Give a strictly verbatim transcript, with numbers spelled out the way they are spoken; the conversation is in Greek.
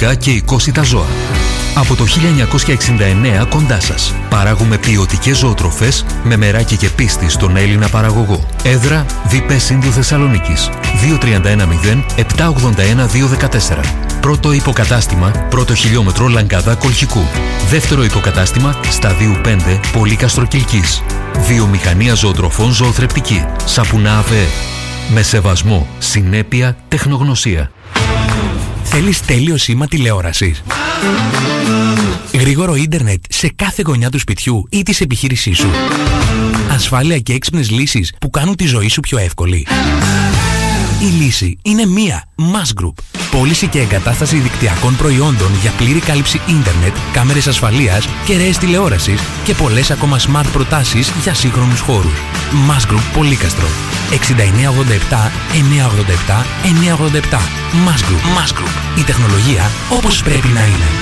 ζωικά και οικόσιτα ζώα. Από το χίλια εννιακόσια εξήντα εννέα κοντά σας. Παράγουμε ποιοτικές ζωοτροφές με μεράκι και πίστη στον Έλληνα παραγωγό. Έδρα Β. Σύνδου Θεσσαλονίκης. δύο τρία ένα μηδέν επτά ογδόντα ένα δύο δεκατέσσερα. Πρώτο υποκατάστημα, πρώτο χιλιόμετρο Λαγκαδά Κολχικού. Δεύτερο υποκατάστημα, Σταδίου πέντε, Πολύκαστρο Κιλκής. Βιομηχανία ζωοτροφών Ζωοθρεπτική. Σαπουνά ΑΒΕ. Με σεβασμό, συνέπεια, τεχνογνωσία. Θέλεις τέλειο σήμα τηλεόρασης? Γρήγορο ίντερνετ σε κάθε γωνιά του σπιτιού ή της επιχείρησής σου? Ασφάλεια και έξυπνες λύσεις που κάνουν τη ζωή σου πιο εύκολη? Η λύση είναι μία. Mass Group. Πώληση και εγκατάσταση δικτυακών προϊόντων για πλήρη κάλυψη ίντερνετ, κάμερες ασφαλείας, κεραίες τηλεόρασης και πολλές ακόμα smart προτάσεις για σύγχρονους χώρους. Mass Group Πολύκαστρο. εξήντα εννέα ογδόντα επτά εννιακόσια ογδόντα επτά εννιακόσια ογδόντα επτά. Mass Group. Mass Group. Η τεχνολογία όπως πρέπει να είναι.